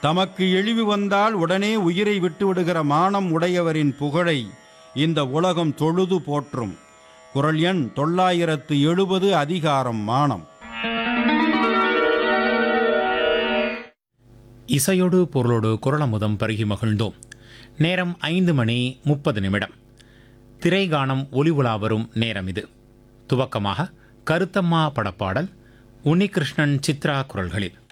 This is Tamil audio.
தமக்கு இழிவு வந்தால் உடனே உயிரை விட்டுவிடுகிற மானம் உடையவரின் புகழை இந்த உலகம் தொழுது போற்றும். குறள் எண் 970, அதிகாரம் மானம். இசையோடு பொருளோடு குறளமுதம் பருகி மகிழ்ந்தோம். நேரம் 5:30. திரைகானம் ஒலி உலா வரும் நேரம் இது. துவக்கமாக கருத்தம்மா படப்பாடல் உன்னிகிருஷ்ணன் சித்ரா குரல்களில்.